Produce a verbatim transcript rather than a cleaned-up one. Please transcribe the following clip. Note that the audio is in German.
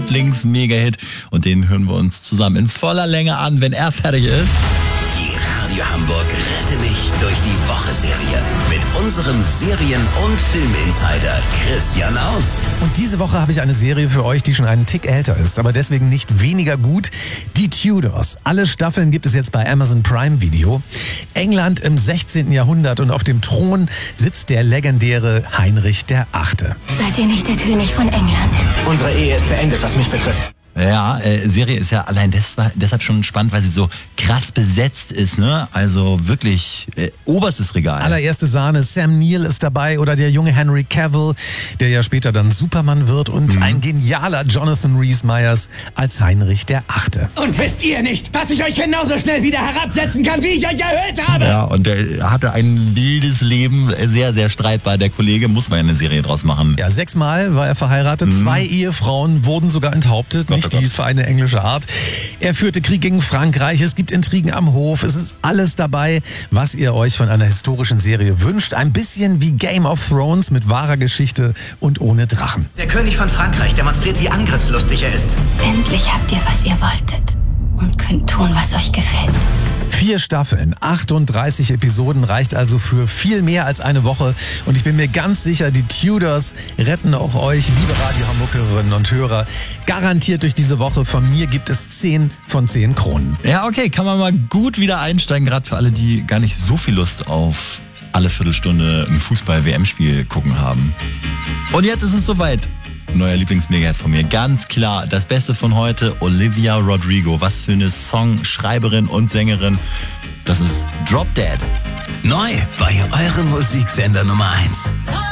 Lieblings-Mega-Hit. Und den hören wir uns zusammen in voller Länge an, wenn er fertig ist. Die Radio Hamburg Rette mich durch die Woche-Serie mit unserem Serien- und Filminsider Christian Aust. Und diese Woche habe ich eine Serie für euch, die schon einen Tick älter ist, aber deswegen nicht weniger gut. Die Tudors. Alle Staffeln gibt es jetzt bei Amazon Prime Video. England im sechzehnten Jahrhundert und auf dem Thron sitzt der legendäre Heinrich der Achte. Seid ihr nicht der König von England? Unsere Ehe ist beendet, was mich betrifft. Ja, äh, Serie ist ja allein des, deshalb schon spannend, weil sie so krass besetzt ist, ne? Also wirklich äh, oberstes Regal. Allererste Sahne, Sam Neill ist dabei oder der junge Henry Cavill, der ja später dann Superman wird und mhm. ein genialer Jonathan Rhys-Meyers als Heinrich der Achte. Und wisst ihr nicht, dass ich euch genauso schnell wieder herabsetzen kann, wie ich euch erhöht habe? Ja, und er hatte ein wildes Leben, sehr, sehr streitbar. Der Kollege, muss man ja eine Serie draus machen. Ja, sechsmal war er verheiratet, mhm. zwei Ehefrauen wurden sogar enthauptet, nicht die feine englische Art. Er führte Krieg gegen Frankreich, es gibt Intrigen am Hof, es ist alles dabei, was ihr euch von einer historischen Serie wünscht. Ein bisschen wie Game of Thrones mit wahrer Geschichte und ohne Drachen. Der König von Frankreich demonstriert, wie angriffslustig er ist. Endlich habt ihr, was ihr wolltet und könnt tun, was euch gefällt. Vier Staffeln, achtunddreißig Episoden reicht also für viel mehr als eine Woche. Und ich bin mir ganz sicher, die Tudors retten auch euch, liebe Radio Hamburgerinnen und Hörer, garantiert durch diese Woche. Von mir gibt es zehn von zehn Kronen. Ja, okay, kann man mal gut wieder einsteigen, gerade für alle, die gar nicht so viel Lust auf alle Viertelstunde ein Fußball-W M-Spiel gucken haben. Und jetzt ist es soweit. Neuer Lieblings-Mega-Hit von mir. Ganz klar, das Beste von heute, Olivia Rodrigo. Was für eine Songschreiberin und Sängerin. Das ist Drop Dead. Neu bei eurem Musiksender Nummer eins.